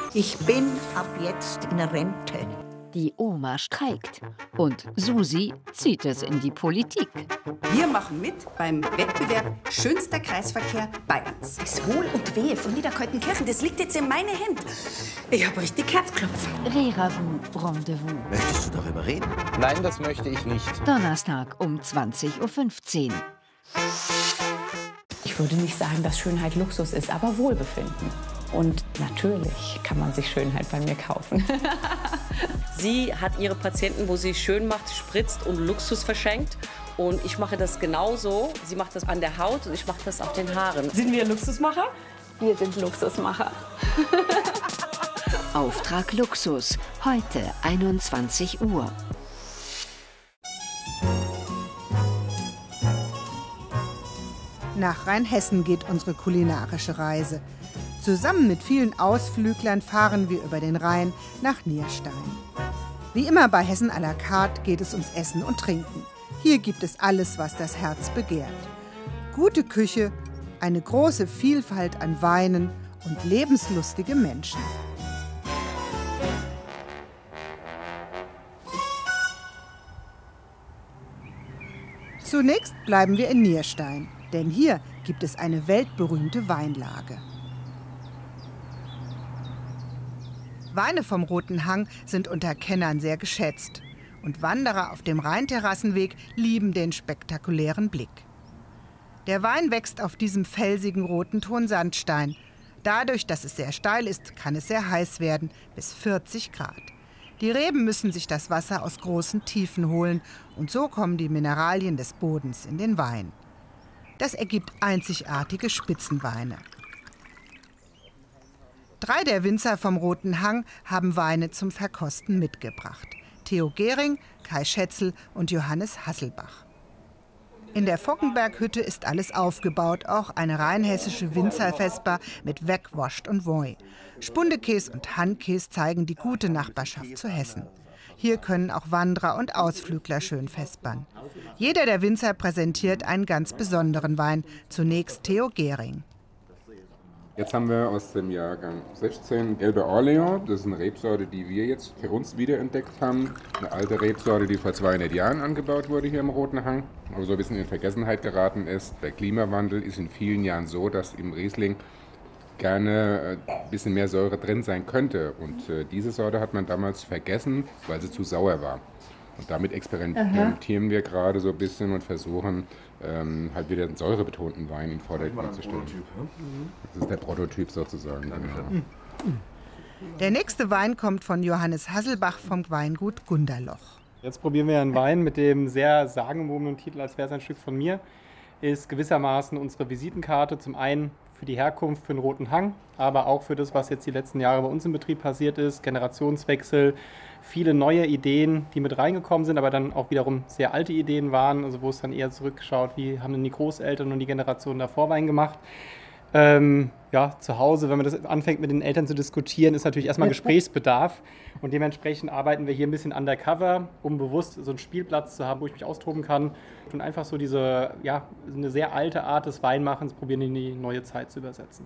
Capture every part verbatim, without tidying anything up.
Ich bin ab jetzt in Rente. Die Oma streikt und Susi zieht es in die Politik. Wir machen mit beim Wettbewerb Schönster Kreisverkehr Bayerns. Das Wohl und Wehe von Niederkaltenkirchen, das liegt jetzt in meine Hände. Ich habe richtig Herzklopfen. Reravu Rendezvous. Möchtest du darüber reden? Nein, das möchte ich nicht. Donnerstag um zwanzig Uhr fünfzehn. Ich würde nicht sagen, dass Schönheit Luxus ist, aber Wohlbefinden. Und natürlich kann man sich Schönheit bei mir kaufen. Sie hat ihre Patienten, wo sie schön macht, spritzt und Luxus verschenkt. Und ich mache das genauso. Sie macht das an der Haut und ich mache das auf den Haaren. Sind wir Luxusmacher? Wir sind Luxusmacher. Auftrag Luxus, heute einundzwanzig Uhr. Nach Rheinhessen geht unsere kulinarische Reise. Zusammen mit vielen Ausflüglern fahren wir über den Rhein nach Nierstein. Wie immer bei Hessen à la carte geht es ums Essen und Trinken. Hier gibt es alles, was das Herz begehrt. Gute Küche, eine große Vielfalt an Weinen und lebenslustige Menschen. Zunächst bleiben wir in Nierstein, denn hier gibt es eine weltberühmte Weinlage. Weine vom Roten Hang sind unter Kennern sehr geschätzt. Und Wanderer auf dem Rheinterrassenweg lieben den spektakulären Blick. Der Wein wächst auf diesem felsigen roten Tonsandstein. Dadurch, dass es sehr steil ist, kann es sehr heiß werden, bis vierzig Grad. Die Reben müssen sich das Wasser aus großen Tiefen holen und so kommen die Mineralien des Bodens in den Wein. Das ergibt einzigartige Spitzenweine. Drei der Winzer vom Roten Hang haben Weine zum Verkosten mitgebracht. Theo Gehring, Kai Schätzl und Johannes Hasselbach. In der Fockenberghütte ist alles aufgebaut, auch eine rheinhessische Winzervesper mit Wegwoscht und Voi. Spundekäs und Handkäs zeigen die gute Nachbarschaft zu Hessen. Hier können auch Wanderer und Ausflügler schön vespern. Jeder der Winzer präsentiert einen ganz besonderen Wein. Zunächst Theo Gehring. Jetzt haben wir aus dem Jahrgang sechzehn Elbe Orléans. Das ist eine Rebsorte, die wir jetzt für uns wiederentdeckt haben. Eine alte Rebsorte, die vor zweihundert Jahren angebaut wurde hier im Roten Hang, aber so ein bisschen in Vergessenheit geraten ist. Der Klimawandel ist in vielen Jahren so, dass im Riesling gerne ein bisschen mehr Säure drin sein könnte. Und diese Sorte hat man damals vergessen, weil sie zu sauer war. Und damit experimentieren Aha. wir gerade so ein bisschen und versuchen, ähm, halt wieder einen säurebetonten Wein in den Vordergrund zu stellen. Das ist der Prototyp sozusagen. Genau. Der nächste Wein kommt von Johannes Hasselbach vom Weingut Gunderloch. Jetzt probieren wir einen Wein mit dem sehr sagenumwobenen Titel, als wäre es ein Stück von mir. Ist gewissermaßen unsere Visitenkarte, zum einen für die Herkunft, für den Roten Hang, aber auch für das, was jetzt die letzten Jahre bei uns im Betrieb passiert ist, Generationswechsel, viele neue Ideen, die mit reingekommen sind, aber dann auch wiederum sehr alte Ideen waren, also wo es dann eher zurückschaut, wie haben denn die Großeltern und die Generationen davor Wein gemacht. Ähm, ja, zu Hause, wenn man das anfängt mit den Eltern zu diskutieren, ist natürlich erstmal Gesprächsbedarf und dementsprechend arbeiten wir hier ein bisschen undercover, um bewusst so einen Spielplatz zu haben, wo ich mich austoben kann und einfach so diese, ja, eine sehr alte Art des Weinmachens probieren in die neue Zeit zu übersetzen.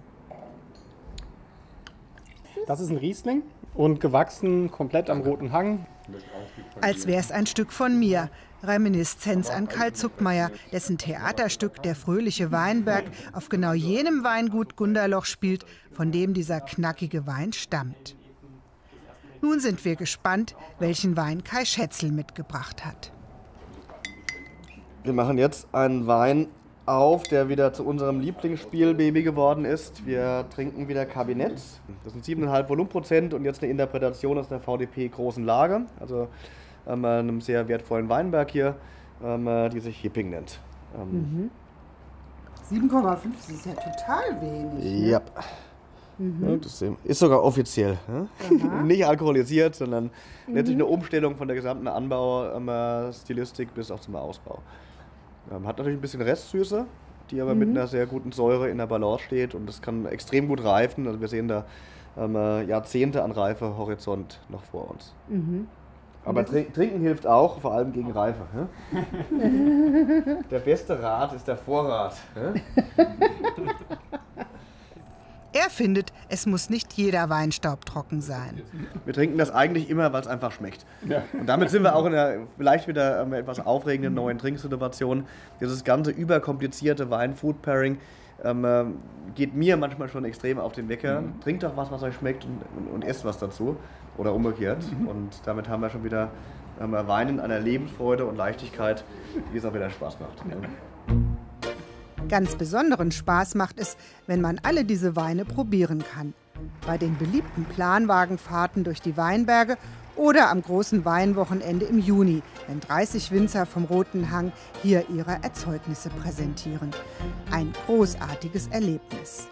Das ist ein Riesling und gewachsen komplett am Roten Hang. Als wäre es ein Stück von mir. Reminiszenz an Karl Zuckmayer, dessen Theaterstück Der fröhliche Weinberg auf genau jenem Weingut Gunderloch spielt, von dem dieser knackige Wein stammt. Nun sind wir gespannt, welchen Wein Kai Schätzl mitgebracht hat. Wir machen jetzt einen Wein auf, der wieder zu unserem Lieblingsspielbaby geworden ist. Wir trinken wieder Kabinett. Das sind sieben Komma fünf Volumenprozent und jetzt eine Interpretation aus der V D P Großen Lage. Also ähm, einem sehr wertvollen Weinberg hier, ähm, die sich Hipping nennt. Ähm mhm. sieben Komma fünf, das ist ja total wenig. Ne? Ja. Mhm. Ja, das ist sogar offiziell. Ja? Nicht alkoholisiert, sondern mhm. letztlich eine Umstellung von der gesamten Anbaustilistik ähm, bis auch zum Ausbau. Ähm, hat natürlich ein bisschen Restsüße, die aber mhm. mit einer sehr guten Säure in der Balance steht und das kann extrem gut reifen. Also wir sehen da ähm, Jahrzehnte an Reifehorizont noch vor uns. Mhm. Aber tr trinken hilft auch, vor allem gegen Reife. Der beste Rat ist der Vorrat. Er findet, es muss nicht jeder Weinstaub trocken sein. Wir trinken das eigentlich immer, weil es einfach schmeckt. Ja. Und damit sind wir auch in einer vielleicht wieder ähm, etwas aufregenden neuen Trinksituation. Dieses ganze überkomplizierte Wein-Food-Pairing ähm, äh, geht mir manchmal schon extrem auf den Wecker. Mhm. Trinkt doch was, was euch schmeckt und, und, und esst was dazu. Oder umgekehrt. Mhm. Und damit haben wir schon wieder ähm, Wein in einer Lebensfreude und Leichtigkeit, die es auch wieder Spaß macht. Ja. Ganz besonderen Spaß macht es, wenn man alle diese Weine probieren kann. Bei den beliebten Planwagenfahrten durch die Weinberge oder am großen Weinwochenende im Juni, wenn dreißig Winzer vom Roten Hang hier ihre Erzeugnisse präsentieren. Ein großartiges Erlebnis.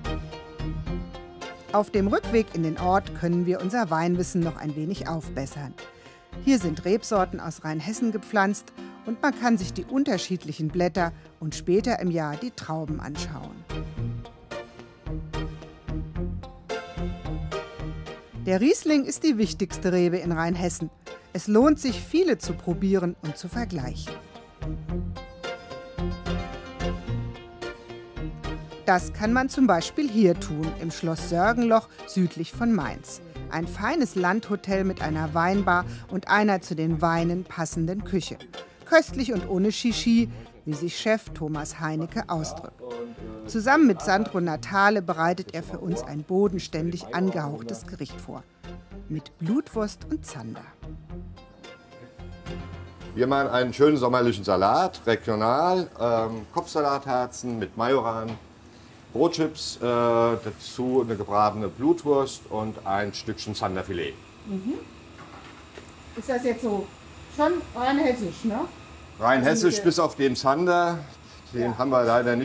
Auf dem Rückweg in den Ort können wir unser Weinwissen noch ein wenig aufbessern. Hier sind Rebsorten aus Rheinhessen gepflanzt und man kann sich die unterschiedlichen Blätter und später im Jahr die Trauben anschauen. Der Riesling ist die wichtigste Rebe in Rheinhessen. Es lohnt sich, viele zu probieren und zu vergleichen. Das kann man zum Beispiel hier tun, im Schloss Sörgenloch südlich von Mainz. Ein feines Landhotel mit einer Weinbar und einer zu den Weinen passenden Küche. Köstlich und ohne Shishi, wie sich Chef Thomas Heinecke ausdrückt. Zusammen mit Sandro Natale bereitet er für uns ein bodenständig angehauchtes Gericht vor. Mit Blutwurst und Zander. Wir machen einen schönen sommerlichen Salat, regional, ähm, Kopfsalatherzen mit Majoran, Brotchips, äh, dazu eine gebratene Blutwurst und ein Stückchen Zanderfilet. Mhm. Ist das jetzt so schon rein hessisch, ne? Rein hessisch bis auf den Zander, den ja. haben wir leider nicht.